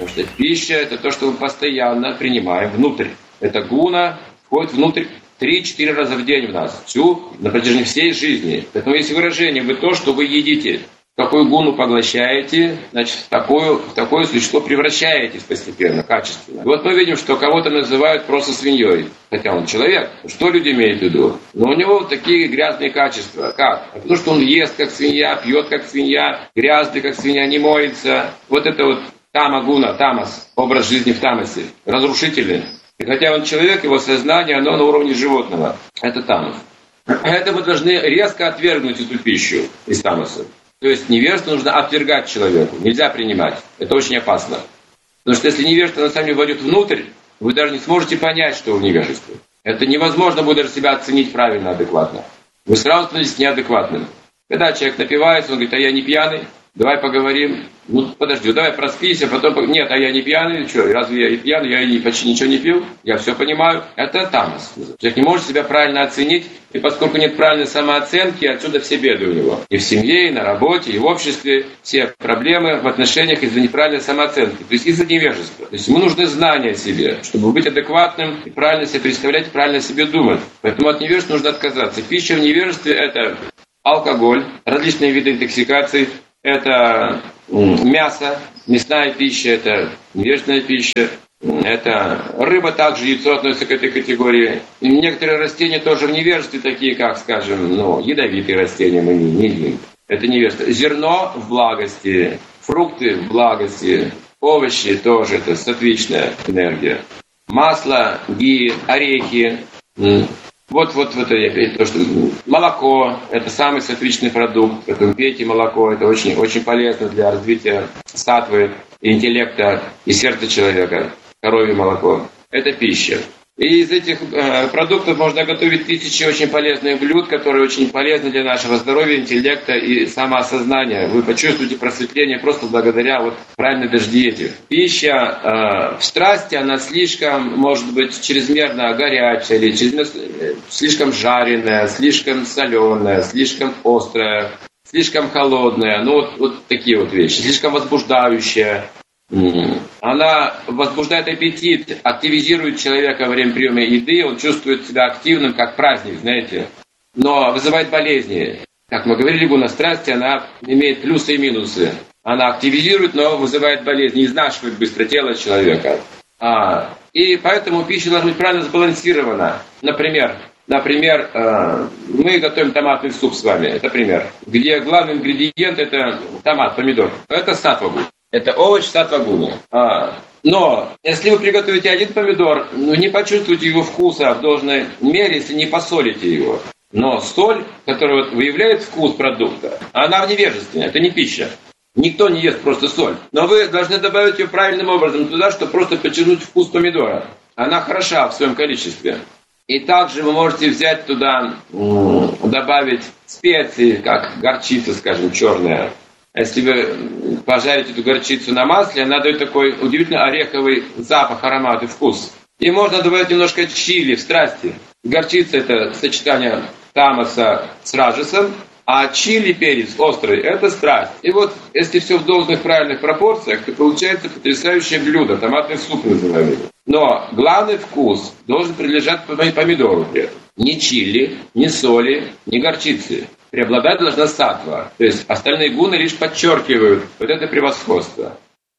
Потому что пища – это то, что мы постоянно принимаем внутрь. Это гуна входит внутрь 3-4 раза в день в нас, на протяжении всей жизни. Поэтому есть выражение: вы то, что вы едите. Какую гуну поглощаете, значит, в такое существо превращаетесь постепенно, качественно. И вот мы видим, что кого-то называют просто свиньей, хотя он человек. Что люди имеют в виду? Но у него такие грязные качества. Как? Потому что он ест как свинья, пьет как свинья, грязный как свинья, не моется. Вот это вот тама-гуна, тамас, образ жизни в тамасе, разрушительный. И хотя он человек, его сознание, оно на уровне животного. Это тамас. Поэтому мы должны резко отвергнуть эту пищу из тамаса. То есть невежество нужно отвергать человеку, нельзя принимать. Это очень опасно. Потому что если невежество на самом деле войдет внутрь, вы даже не сможете понять, что вы в невежестве. Это невозможно будет даже себя оценить правильно, адекватно. Вы сразу становитесь неадекватным. Когда человек напивается, он говорит: а я не пьяный, давай поговорим. Ну, подожди, давай проспись, а потом... Нет, а я не пьяный, что, разве я и пьяный, я почти ничего не пил, я все понимаю. Это тамас. Человек не может себя правильно оценить, и поскольку нет правильной самооценки, отсюда все беды у него. И в семье, и на работе, и в обществе, все проблемы в отношениях из-за неправильной самооценки, то есть из-за невежества. То есть ему нужны знания о себе, чтобы быть адекватным, и правильно себе представлять, правильно себе думать. Поэтому от невежества нужно отказаться. Пища в невежестве – это алкоголь, различные виды интоксикаций, это мясо, мясная пища, это невежественная пища, это рыба, также яйцо относится к этой категории. И некоторые растения тоже в невежестве, такие как, скажем, ядовитые растения мы не едим. Это невежество. Зерно в благости, фрукты в благости, овощи тоже, это сатвичная энергия. Масло, ги, орехи. Вот это то, что молоко – это самый сатвичный продукт. Поэтому пейте молоко, это очень, очень полезно для развития сатвы, интеллекта и сердца человека. Коровье молоко – это пища. И из этих продуктов можно готовить 1000 очень полезных блюд, которые очень полезны для нашего здоровья, интеллекта и самоосознания. Вы почувствуете просветление просто благодаря правильной даже диете. Пища в страсти, она слишком, может быть, чрезмерно горячая, или слишком жареная, слишком соленая, слишком острая, слишком холодная. Вот такие вот вещи. Слишком возбуждающая. Она возбуждает аппетит, активизирует человека во время приема еды, он чувствует себя активным, как праздник, знаете, но вызывает болезни. Как мы говорили, гуна страсти, она имеет плюсы и минусы. Она активизирует, но вызывает болезни, изнашивает быстро тело человека. И поэтому пища должна быть правильно сбалансирована. Например, мы готовим томатный суп с вами, это пример, где главный ингредиент – это томат, помидор. Это сатва-гуна. Это овощ сатва-гуна. Но если вы приготовите один помидор, не почувствуете его вкуса в должной мере, если не посолите его. Но соль, которая выявляет вкус продукта, она в невежестве, это не пища. Никто не ест просто соль. Но вы должны добавить ее правильным образом туда, чтобы просто подчеркнуть вкус помидора. Она хороша в своем количестве. И также вы можете взять туда, добавить специи, как горчица, скажем, черная. Если вы пожарите эту горчицу на масле, она дает такой удивительно ореховый запах, аромат и вкус. И можно добавить немножко чили в страсти. Горчица – это сочетание тамаса с раджасом, а чили, перец острый – это страсть. И вот если все в должных правильных пропорциях, то получается потрясающее блюдо, томатный суп называемый. Но главный вкус должен принадлежать помидору при этом. Ни чили, ни соли, ни горчицы. Преобладать должна сатва. То есть остальные гуны лишь подчеркивают вот это превосходство.